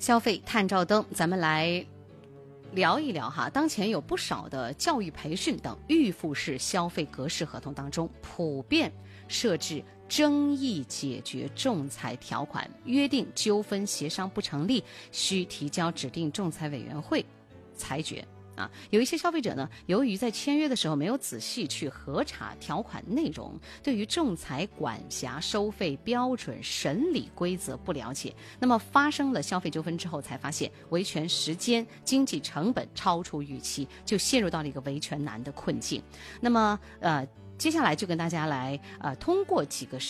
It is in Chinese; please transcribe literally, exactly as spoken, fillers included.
消费探照灯，咱们来聊一聊哈。当前有不少的教育培训等预付式消费格式合同当中，普遍设置争议解决仲裁条款，约定纠纷协商不成立，需提交指定仲裁委员会裁决。啊，有一些消费者呢，由于在签约的时候没有仔细去核查条款内容，对于仲裁管辖、收费标准、审理规则不了解，那么发生了消费纠纷之后，才发现维权时间、经济成本超出预期，就陷入到了一个维权难的困境。那么，呃，接下来就跟大家来呃，通过几个